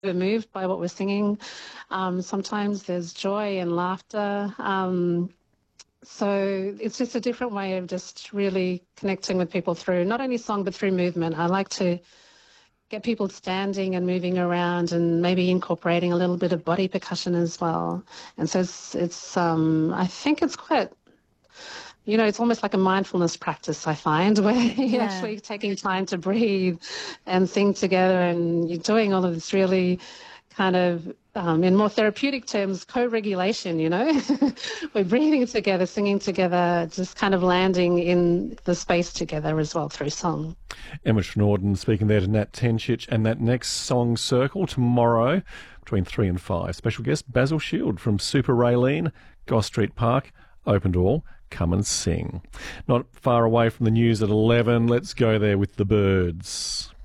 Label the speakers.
Speaker 1: moved by what we're singing. Sometimes there's joy and laughter. So it's just a different way of just really connecting with people through not only song but through movement. I like to get people standing and moving around and maybe incorporating a little bit of body percussion as well. And so it's I think it's quite, it's almost like a mindfulness practice, I find, where you're
Speaker 2: Yeah.
Speaker 1: actually taking time to breathe and sing together, and you're doing all of this really kind of, in more therapeutic terms, co-regulation, We're breathing together, singing together, just kind of landing in the space together as well through song.
Speaker 3: Emma Schnoorden speaking there to Nat Tenchich, and that next song circle tomorrow between 3 and 5. Special guest Basil Shield from Super Raylene, Goss Street Park, open to all. Come and sing. Not far away from the news at 11. Let's go there with the Birds.